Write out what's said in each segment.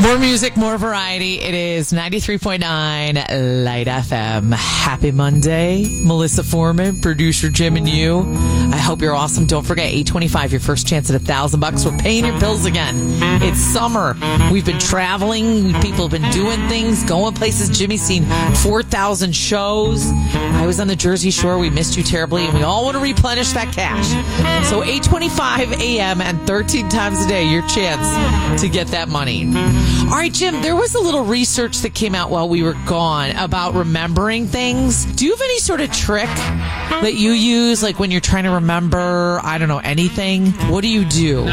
More music, more variety. It is 93.9 Light FM. Happy Monday. Melissa Foreman, producer Jim and you. I hope you're awesome. Don't forget, $825, your first chance at $1,000. We're paying your bills again. It's summer. We've been traveling. People have been doing things, going places. Jimmy's seen 4,000 shows. I was on the Jersey Shore. We missed you terribly, and we all want to replenish that cash. So 8:25 a.m. and 13 times a day, your chance to get that money. All right, Jim, there was a little research that came out while we were gone about remembering things. Do you have any sort of trick that you use, like when you're trying to remember, I don't know, anything? What do you do?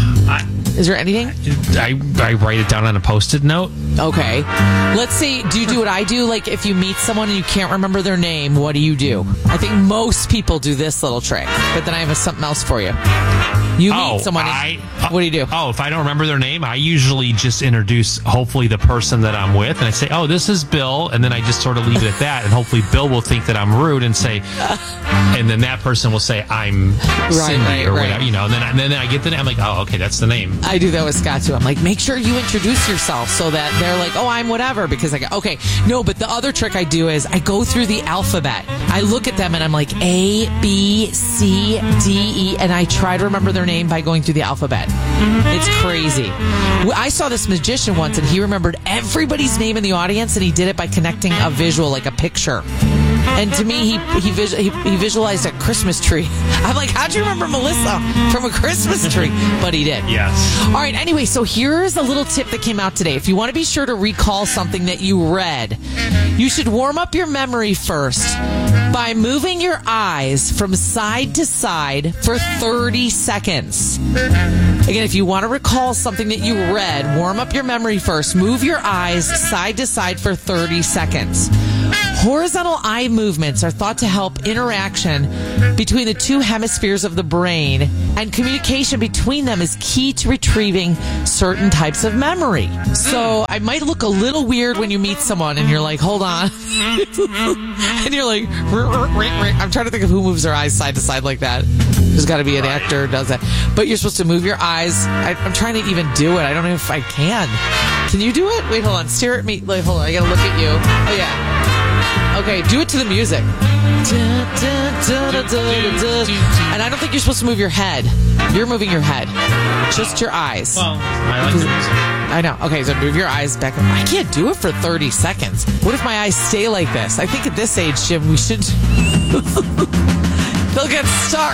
Is there anything? I write it down on a Post-it note. Okay. Let's see, do you do what I do? Like if you meet someone and you can't remember their name, what do you do? I think most people do this little trick, but then I have something else for you. You meet someone. What do you do? If I don't remember their name, I usually just introduce, hopefully, the person that I'm with. And I say, this is Bill. And then I just sort of leave it at that. And hopefully Bill will think that I'm rude and say, and then that person will say, I'm Cindy or whatever, you know. And then I get the name. I'm like, okay, that's the name. I do that with Scott, too. I'm like, make sure you introduce yourself so that they're like, I'm whatever. Because I go, okay. No, but the other trick I do is I go through the alphabet. I look at them and I'm like, A, B, C, D, E. And I try to remember their name by going through the alphabet. It's crazy. I saw this magician once and he remembered everybody's name in the audience and he did it by connecting a visual, like a picture. And to me, he visualized a Christmas tree. I'm like, how'd you remember Melissa from a Christmas tree? But he did. Yes. All right. Anyway, so here's a little tip that came out today. If you want to be sure to recall something that you read, you should warm up your memory first by moving your eyes from side to side for 30 seconds. Again, if you want to recall something that you read, warm up your memory first. Move your eyes side to side for 30 seconds. Horizontal eye movements are thought to help interaction between the two hemispheres of the brain, and communication between them is key to retrieving certain types of memory. So I might look a little weird when you meet someone and you're like, hold on. And you're like, I'm trying to think of who moves their eyes side to side like that. There's got to be an actor who does that. But you're supposed to move your eyes. I'm trying to even do it. I don't know if I can. Can you do it? Wait, hold on. Stare at me. Wait, hold on. I got to look at you. Oh, yeah. Okay, do it to the music. And I don't think you're supposed to move your head. You're moving your head. Just your eyes. Well, I like the music. I know. Okay, so move your eyes back. I can't do it for 30 seconds. What if my eyes stay like this? I think at this age, Jim, we should... They'll get stuck.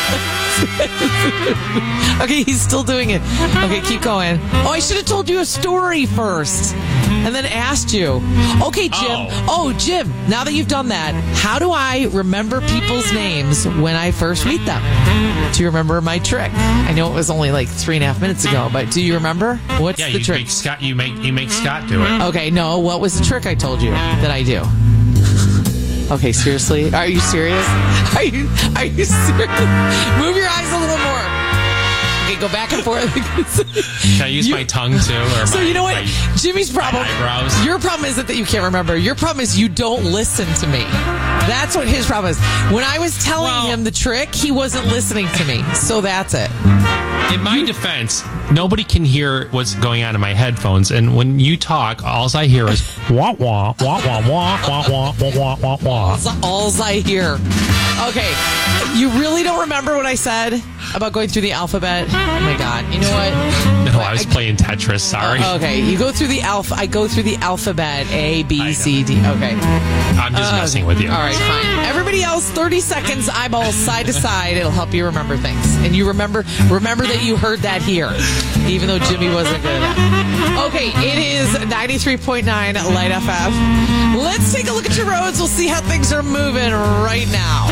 Okay, he's still doing it. Okay, keep going. I should have told you a story first and then asked you. Okay, Jim. Jim, now that you've done that, how do I remember people's names when I first meet them? Do you remember my trick? I know it was only like 3.5 minutes ago, but do you remember? What's the trick? You make Scott do it. Okay, no, what was the trick I told you that I do? Okay, seriously? Are you serious? Are you serious? Move your eyes a little more. Okay, go back and forth. Can I use my tongue too? Or you know what? Jimmy's problem. Eyebrows. Your problem isn't that you can't remember. Your problem is you don't listen to me. That's what his problem is. When I was telling him the trick, he wasn't listening to me. So that's it. In my defense, nobody can hear what's going on in my headphones, and when you talk, all I hear is wah wah wah wah wah wah wah wah wah wah. All I hear. Okay, you really don't remember what I said about going through the alphabet? Oh my God! You know what? No, I was playing Tetris. Sorry. Okay, you go through the I go through the alphabet. A, B, C, D. Okay. I'm just messing with you. All right, fine. Everybody else, 30 seconds, eyeballs side to side. It'll help you remember things. And you remember that you heard that here, even though Jimmy wasn't good at that. Okay, it is 93.9 Light FM. Let's take a look at your roads. We'll see how things are moving right now.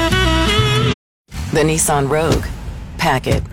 The Nissan Rogue. Pack it.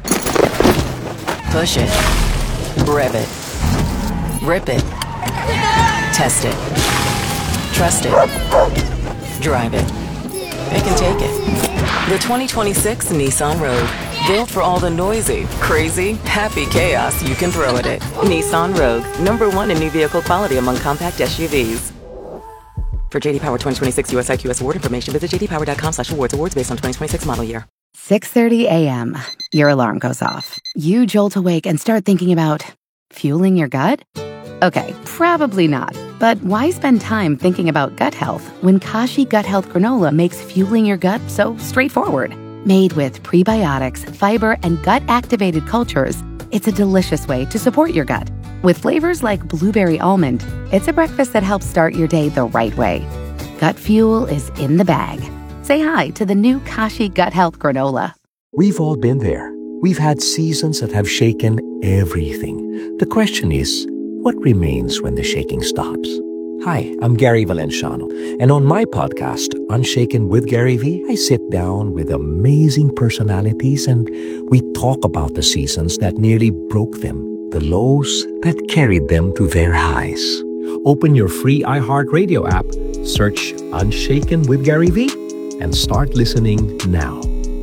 Push it. Rev it. Rip it. Test it. Trust it. Drive it. It can take it. The 2026 Nissan Rogue. Built for all the noisy, crazy, happy chaos you can throw at it. Nissan Rogue. #1 in new vehicle quality among compact SUVs. For JD Power 2026 US IQS award information, visit jdpower.com/awards. Awards based on 2026 model year. 6:30 a.m. Your alarm goes off. You jolt awake and start thinking about fueling your gut? Okay, probably not. But why spend time thinking about gut health when Kashi Gut Health Granola makes fueling your gut so straightforward? Made with prebiotics, fiber, and gut-activated cultures, it's a delicious way to support your gut. With flavors like blueberry almond, it's a breakfast that helps start your day the right way. Gut fuel is in the bag. Say hi to the new Kashi Gut Health Granola. We've all been there. We've had seasons that have shaken everything. The question is, what remains when the shaking stops? Hi, I'm Gary Valenciano, and on my podcast, Unshaken with Gary V, I sit down with amazing personalities and we talk about the seasons that nearly broke them, the lows that carried them to their highs. Open your free iHeartRadio app, search Unshaken with Gary V, and start listening now.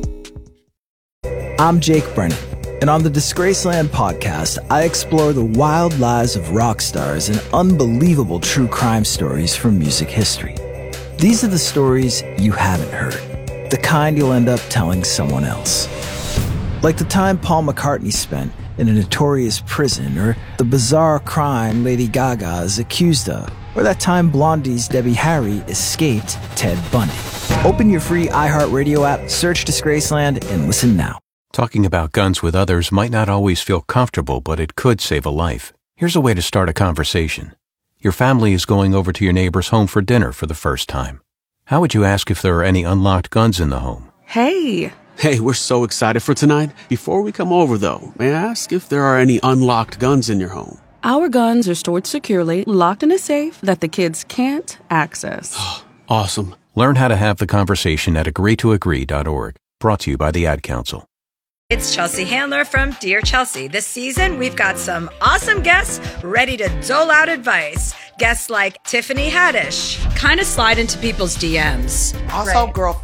I'm Jake Brennan, and on the Disgraceland podcast, I explore the wild lives of rock stars and unbelievable true crime stories from music history. These are the stories you haven't heard, the kind you'll end up telling someone else. Like the time Paul McCartney spent in a notorious prison, or the bizarre crime Lady Gaga is accused of, or that time Blondie's Debbie Harry escaped Ted Bundy. Open your free iHeartRadio app, search Disgraceland, and listen now. Talking about guns with others might not always feel comfortable, but it could save a life. Here's a way to start a conversation. Your family is going over to your neighbor's home for dinner for the first time. How would you ask if there are any unlocked guns in the home? Hey, we're so excited for tonight. Before we come over, though, may I ask if there are any unlocked guns in your home? Our guns are stored securely, locked in a safe that the kids can't access. Awesome. Learn how to have the conversation at agreetoagree.org. Brought to you by the Ad Council. It's Chelsea Handler from Dear Chelsea. This season, we've got some awesome guests ready to dole out advice. Guests like Tiffany Haddish, kind of slide into people's DMs. Also,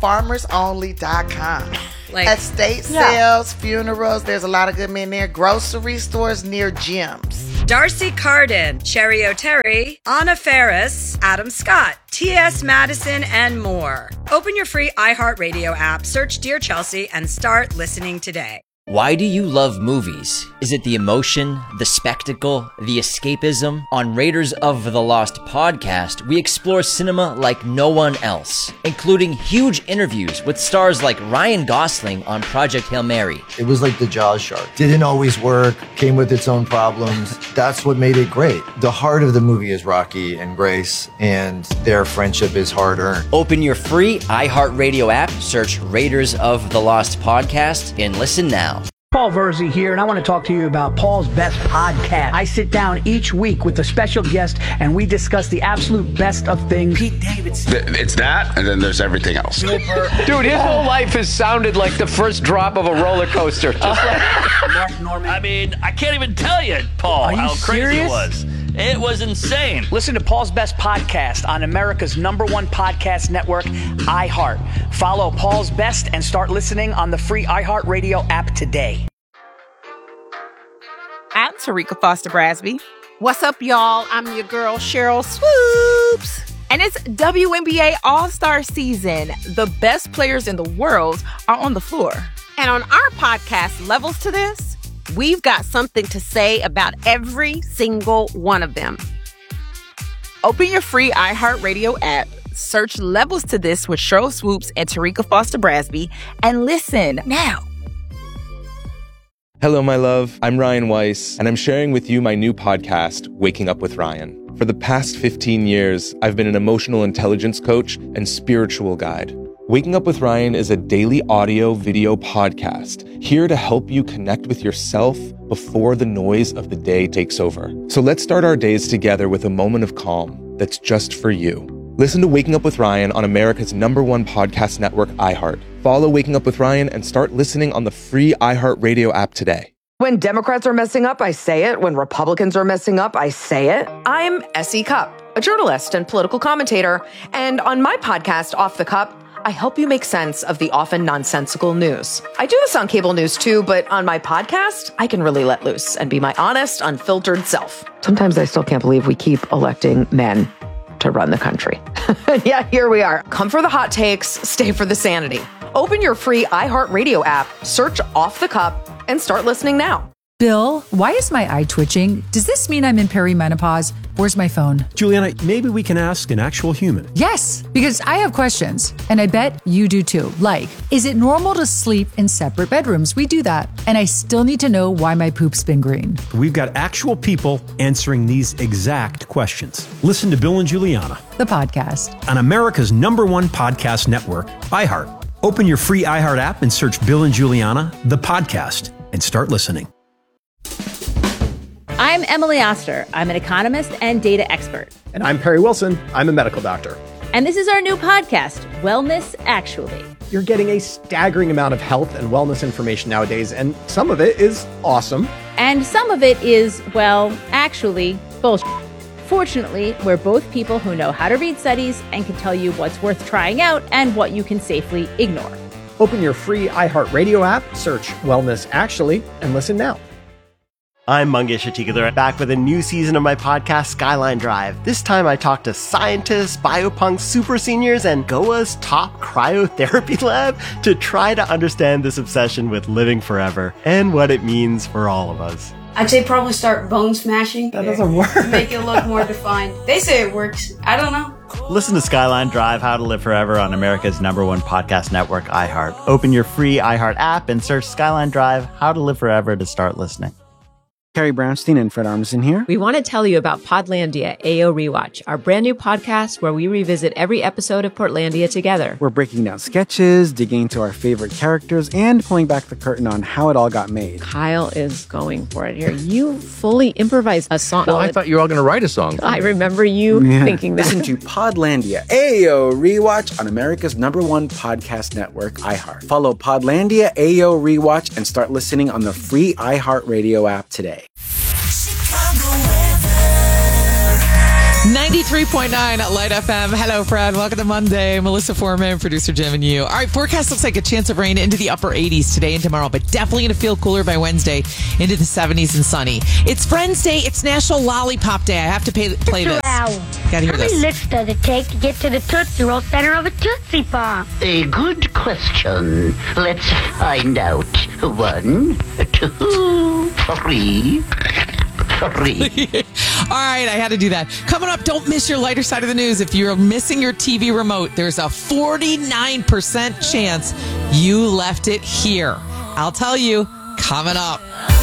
girlfarmersonly.com. Like estate sales, funerals, there's a lot of good men there. Grocery stores near gyms. Darcy Carden, Cherry O'Terry, Anna Ferris, Adam Scott, T.S. Madison, and more. Open your free iHeartRadio app, search Dear Chelsea, and start listening today. Why do you love movies? Is it the emotion, the spectacle, the escapism? On Raiders of the Lost podcast, we explore cinema like no one else, including huge interviews with stars like Ryan Gosling on Project Hail Mary. It was like the Jaws shark. Didn't always work, came with its own problems. That's what made it great. The heart of the movie is Rocky and Grace, and their friendship is hard-earned. Open your free iHeartRadio app, search Raiders of the Lost podcast, and listen now. Paul Verzi here, and I want to talk to you about Paul's Best Podcast. I sit down each week with a special guest, and we discuss the absolute best of things. Pete Davidson. It's that, and then there's everything else. Dude, his whole life has sounded like the first drop of a roller coaster. Mark Norman. I mean, I can't even tell you, Paul, how crazy it was. It was insane. Listen to Paul's Best Podcast on America's #1 podcast network, iHeart. Follow Paul's Best and start listening on the free iHeartRadio app today. I'm Tarika Foster Brasby. What's up, y'all? I'm your girl, Cheryl Swoops. And it's WNBA All-Star season. The best players in the world are on the floor. And on our podcast, Levels to This, we've got something to say about every single one of them. Open your free iHeartRadio app, search Levels to This with Cheryl Swoops and Tarika Foster Brasby, and listen now. Hello, my love. I'm Ryan Weiss, and I'm sharing with you my new podcast, Waking Up with Ryan. For the past 15 years, I've been an emotional intelligence coach and spiritual guide. Waking Up with Ryan is a daily audio-video podcast here to help you connect with yourself before the noise of the day takes over. So let's start our days together with a moment of calm that's just for you. Listen to Waking Up with Ryan on America's #1 podcast network, iHeart. Follow Waking Up with Ryan and start listening on the free iHeartRadio app today. When Democrats are messing up, I say it. When Republicans are messing up, I say it. I'm S.E. Cupp, a journalist and political commentator. And on my podcast, Off the Cup, I help you make sense of the often nonsensical news. I do this on cable news too, but on my podcast, I can really let loose and be my honest, unfiltered self. Sometimes I still can't believe we keep electing men to run the country. Yeah, here we are. Come for the hot takes, stay for the sanity. Open your free iHeartRadio app, search Off the Cup, and start listening now. Bill, why is my eye twitching? Does this mean I'm in perimenopause? Where's my phone? Juliana, maybe we can ask an actual human. Yes, because I have questions, and I bet you do too. Like, is it normal to sleep in separate bedrooms? We do that. And I still need to know why my poop's been green. We've got actual people answering these exact questions. Listen to Bill and Juliana, the podcast, on America's #1 podcast network, iHeart. Open your free iHeart app and search Bill and Juliana, the podcast, and start listening. I'm Emily Oster. I'm an economist and data expert. And I'm Perry Wilson. I'm a medical doctor. And this is our new podcast, Wellness Actually. You're getting a staggering amount of health and wellness information nowadays, and some of it is awesome. And some of it is, well, actually, bullshit. Fortunately, we're both people who know how to read studies and can tell you what's worth trying out and what you can safely ignore. Open your free iHeartRadio app, search Wellness Actually, and listen now. I'm Mangesh Hattikudur, back with a new season of my podcast, Skyline Drive. This time I talk to scientists, biopunks, super seniors, and Goa's top cryotherapy lab to try to understand this obsession with living forever and what it means for all of us. I'd say probably start bone smashing. That doesn't work. To make it look more defined. They say it works. I don't know. Listen to Skyline Drive, How to Live Forever on America's #1 podcast network, iHeart. Open your free iHeart app and search Skyline Drive, How to Live Forever to start listening. Carrie Brownstein and Fred Armisen here. We want to tell you about Podlandia AO Rewatch, our brand new podcast where we revisit every episode of Portlandia together. We're breaking down sketches, digging into our favorite characters, and pulling back the curtain on how it all got made. Kyle is going for it here. You fully improvised a song. Well, I thought you were all going to write a song. I remember you thinking that. Listen to Podlandia AO Rewatch on America's #1 podcast network, iHeart. Follow Podlandia AO Rewatch and start listening on the free iHeartRadio app today. 93.9 at Light FM. Hello, Fred. Welcome to Monday. Melissa Foreman, producer Jim, and you. All right, forecast looks like a chance of rain into the upper 80s today and tomorrow, but definitely going to feel cooler by Wednesday into the 70s and sunny. It's Friends Day. It's National Lollipop Day. I have to play this. Wow. Gotta hear How this. many licks does it take to get to the Tootsie Roll center of a Tootsie Pop? A good question. Let's find out. 1, 2, 3. All right, I had to do that. Coming up, don't miss your lighter side of the news. If you're missing your TV remote, there's a 49% chance you left it here. I'll tell you, coming up.